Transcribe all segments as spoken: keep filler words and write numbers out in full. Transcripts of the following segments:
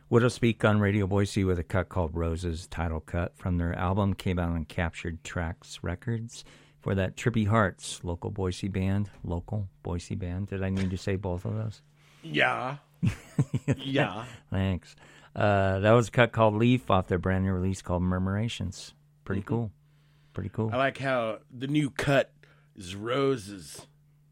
Widow Speak on Radio Boise with a cut called Roses, title cut from their album, came out on Captured Tracks Records. For that, Trippy Hearts, local Boise band, local Boise band. Did I need to say both of those? Yeah. Yeah. Thanks. Uh, that was a cut called Leaf off their brand new release called Murmurations. Pretty mm-hmm. cool. Pretty cool. I like how the new cut is Roses.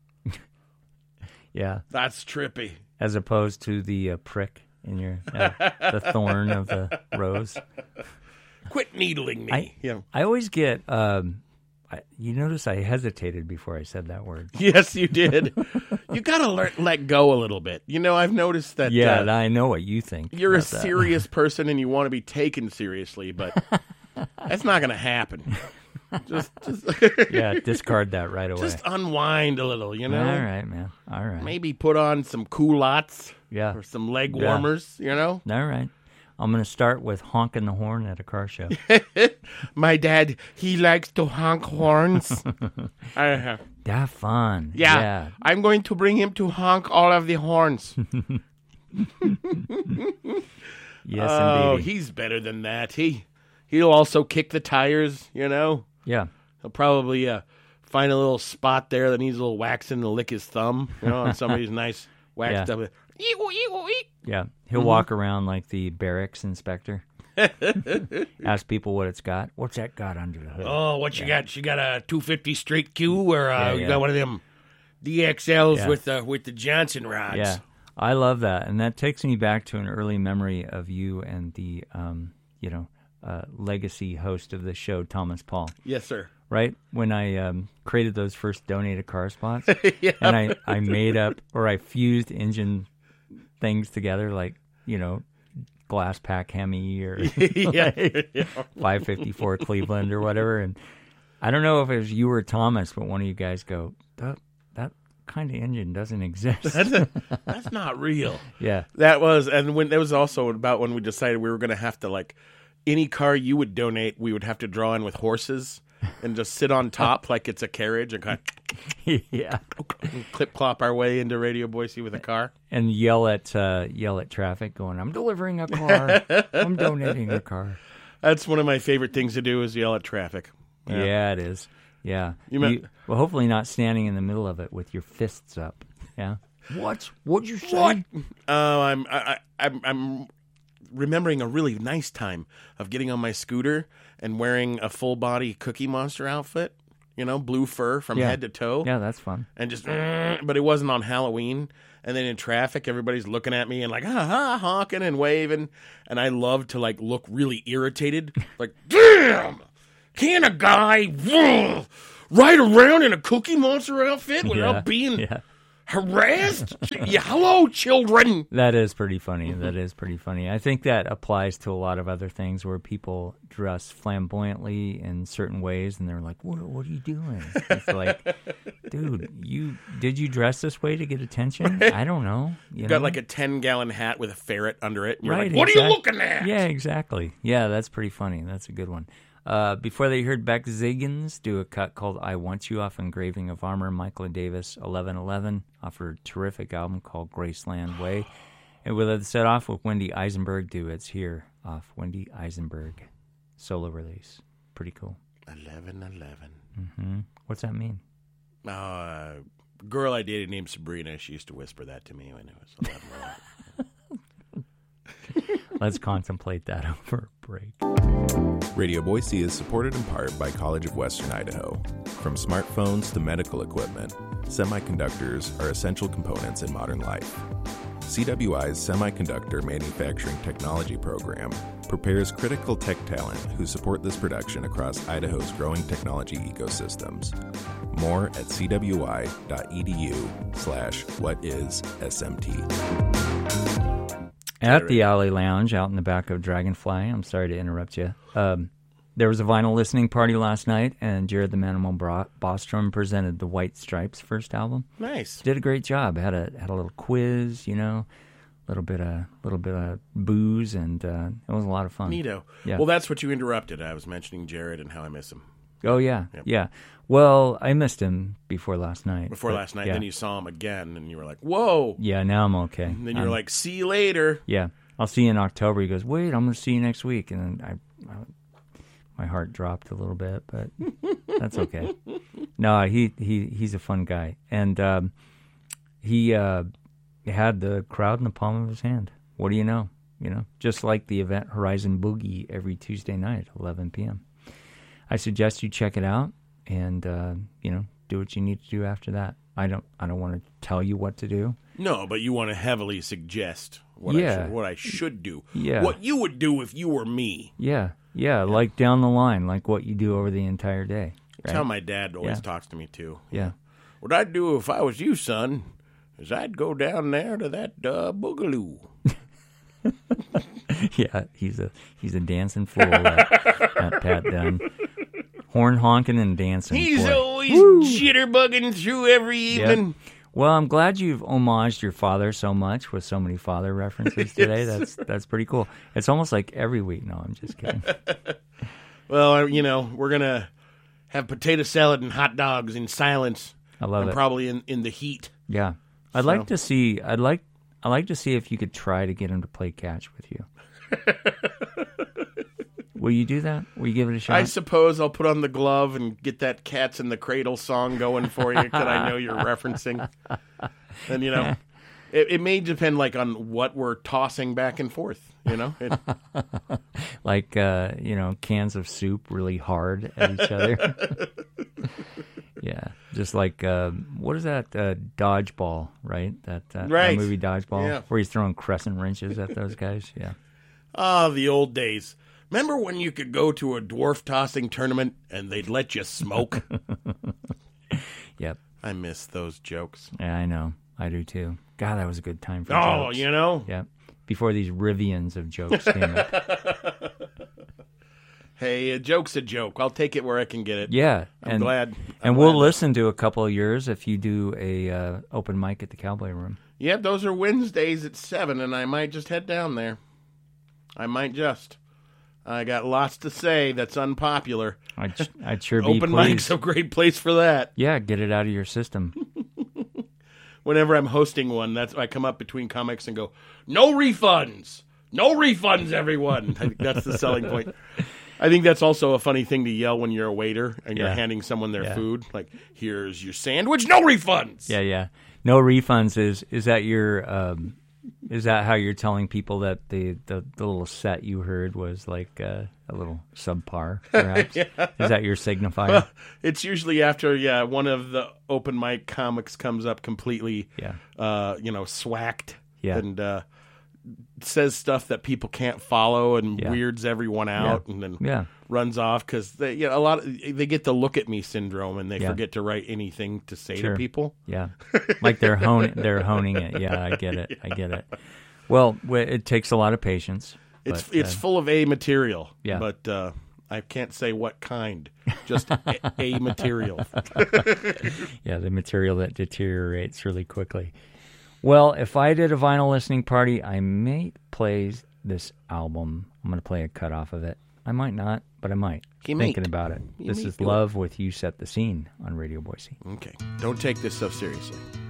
Yeah. That's trippy. As opposed to the uh, prick in your, uh, the thorn of the rose. Quit needling me. I, yeah. I always get... Um, You notice I hesitated before I said that word. Yes, you did. You got to let, let go a little bit. You know, I've noticed that... Yeah, uh, I know what you think. You're a that. serious person and you want to be taken seriously, but that's not going to happen. Just, just yeah, discard that right away. Just unwind a little, you know? All right, man. All right. Maybe put on some culottes. Yeah. Or some leg yeah. warmers, you know? All right. I'm going to start with honking the horn at a car show. My dad, he likes to honk horns. uh, That's fun. Yeah, yeah. I'm going to bring him to honk all of the horns. Yes, oh, indeed. he's better than that. He, he'll also kick the tires, you know? Yeah. He'll probably uh, find a little spot there that needs a little waxing to lick his thumb, you know, on somebody's nice waxed yeah. up. Yeah, he'll mm-hmm. walk around like the barracks inspector. Ask people what it's got. What's that got under the hood? Oh, what you yeah. got? You got a two fifty straight Q, or uh, yeah, you yeah. got one of them D X Ls yeah. with the with the Johnson rods? Yeah, I love that, and that takes me back to an early memory of you and the, um, you know, uh, legacy host of the show, Thomas Paul. Yes, sir. Right when I um, created those first donated car spots, yeah. and I, I made up or I fused engine things together, like, you know, glass pack Hemi or yeah. like yeah. five fifty-four Cleveland or whatever. And I don't know if it was you or Thomas, but one of you guys go, that, that kind of engine doesn't exist. That's, a, that's not real. Yeah. That was, and when that was also about when we decided we were going to have to, like, any car you would donate, we would have to draw in with horses and just sit on top like it's a carriage and kind of yeah, clip clop our way into Radio Boise with a car and yell at uh, yell at traffic, going, "I'm delivering a car. I'm donating a car." That's one of my favorite things to do is yell at traffic. Yeah, yeah it is. Yeah, you, meant, you well, hopefully not standing in the middle of it with your fists up. Yeah. What? What'd you say? What? Oh, uh, I'm I, I'm I'm remembering a really nice time of getting on my scooter and wearing a full body Cookie Monster outfit, you know, blue fur from yeah. head to toe. Yeah, that's fun. And just, but it wasn't on Halloween. And then in traffic, everybody's looking at me and like, ha ha, honking and waving. And I love to like look really irritated. Like, damn, can a guy ugh, ride around in a Cookie Monster outfit without yeah. being yeah. harassed? Yeah, hello, children. That is pretty funny. That is pretty funny. I think that applies to a lot of other things where people dress flamboyantly in certain ways, and they're like, "What? What are you doing?" It's like, dude, you did you dress this way to get attention? I don't know. You You've know? got like a ten gallon hat with a ferret under it. And you're right? like, what exactly. are you looking at? Yeah, exactly. Yeah, that's pretty funny. That's a good one. Uh, before they heard Beck Ziggins do a cut called I Want You off Engraving of Armor, Michael Davis, eleven eleven, off her terrific album called Graceland Way. And we'll set off with Wendy Eisenberg do It's Here off Wendy Eisenberg solo release. Pretty cool. eleven eleven. Mm-hmm. What's that mean? Uh, a girl I dated named Sabrina, she used to whisper that to me when it was eleven eleven. Let's contemplate that over a break. Radio Boise is supported in part by College of Western Idaho. From smartphones to medical equipment, semiconductors are essential components in modern life. C W I's Semiconductor Manufacturing Technology program prepares critical tech talent who support this production across Idaho's growing technology ecosystems. More at cwi.edu slash what is SMT. At the Alley Lounge out in the back of Dragonfly, I'm sorry to interrupt you. Um, there was a vinyl listening party last night, and Jared the Manimal Bra- Bostrom presented the White Stripes' first album. Nice. Did a great job. Had a had a little quiz, you know, a little bit of little bit of booze, and uh, it was a lot of fun. Neato. Yeah. Well, that's what you interrupted. I was mentioning Jared and how I miss him. Oh yeah, Yep. yeah. Well, I missed him before last night. Before but, last night, yeah. then you saw him again, and you were like, "Whoa!" Yeah, now I'm okay. And then you were I'm, like, "See you later." Yeah, I'll see you in October. He goes, wait, I'm going to see you next week. And then I, I, my heart dropped a little bit, but that's okay. No, he, he he's a fun guy. And um, he uh, had the crowd in the palm of his hand. What do you know? You know, just like the event Horizon Boogie every Tuesday night at eleven p.m. I suggest you check it out and, uh, you know, do what you need to do after that. I don't I don't want to tell you what to do. No, but you want to heavily suggest what, Yeah. I, should, what I should do. Yeah. What you would do if you were me. Yeah, yeah, like down the line, like what you do over the entire day. That's Right? how my dad always Yeah. talks to me, too. Yeah. What I'd do if I was you, son, is I'd go down there to that uh, boogaloo. Yeah, he's a he's a dancing fool, that, that Pat Dunn. Horn honking and dancing. He's boy. always jitterbugging through every Yep. evening. Well, I'm glad you've homaged your father so much with so many father references today. That's that's pretty cool. It's almost like every week. No, I'm just kidding. Well, you know, we're going to have potato salad and hot dogs in silence. I love and it. probably in, in the heat. Yeah, I'd So- like to see. I'd like. I'd like to see if you could try to get him to play catch with you. Will you do that? Will you give it a shot? I suppose I'll put on the glove and get that Cats in the Cradle song going for you that I know you're referencing. And, you know, it, it may depend, like, on what we're tossing back and forth, you know? It, like uh, you know, cans of soup really hard at each other. Yeah, just like uh, what is that uh, dodgeball, right? That, uh, Right. that movie Dodgeball, Yeah. where he's throwing crescent wrenches at those guys. Yeah, ah, the old days. Remember when you could go to a dwarf tossing tournament and they'd let you smoke? yep. I miss those jokes. Yeah, I know. I do too. God, that was a good time for Oh, jokes. you know? Yep. Before these Rivians of jokes came up. Hey, a joke's a joke. I'll take it where I can get it. Yeah, I'm and glad. I'm and we'll glad. listen to a couple of yours if you do a uh, open mic at the Cowboy Room. Yeah, those are Wednesdays at seven, and I might just head down there. I might just. I got lots to say that's unpopular. I'd, I'd sure be Open pleased. mic's a great place for that. Yeah, get it out of your system. Whenever I'm hosting one, that's I come up between comics and go, "No refunds, no refunds, everyone." I think that's the selling point. I think that's also a funny thing to yell when you're a waiter and you're Yeah. handing someone their Yeah. food. Like, "Here's your sandwich, no refunds." Yeah, yeah. No refunds. Is is that your um, is that how you're telling people that the, the, the little set you heard was like uh, a little subpar? Perhaps is that your signifier? It's usually after yeah one of the open mic comics comes up completely Yeah. uh, you know swacked Yeah. and uh, says stuff that people can't follow and Yeah. weirds everyone out and then Yeah. runs off because they you know a lot of, they get the look at me syndrome and they Yeah. forget to write anything to say Sure. to people. Yeah, like they're honing they're honing it. Yeah, I get it. I get it. Well, w- it takes a lot of patience. It's but, it's uh, full of A material. Yeah. but uh, I can't say what kind. Just a, a material. yeah, the material that deteriorates really quickly. Well, if I did a vinyl listening party, I may play this album. I'm going to play a cut off of it. I might not, but I might. You Thinking might. about it. You This might is do it. Love with You Set the Scene on Radio Boise. Okay, don't take this so seriously.